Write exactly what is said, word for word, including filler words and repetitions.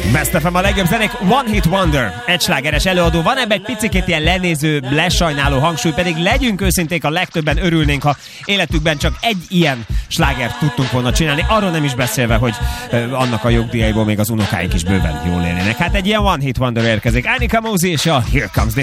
Best ef em a legjobb zenék, One Hit Wonder, egy slágeres előadó. Van ebben egy picikét ilyen lenéző, lesajnáló hangsúly, pedig legyünk őszinték, a legtöbben örülnénk, ha életükben csak egy ilyen slágert tudtunk volna csinálni. Arról nem is beszélve, hogy ö, annak a jogdíjaiból még az unokáik is bőven jól élnének. Hát egy ilyen One Hit Wonder érkezik. Annika Mosey és a Here Comes the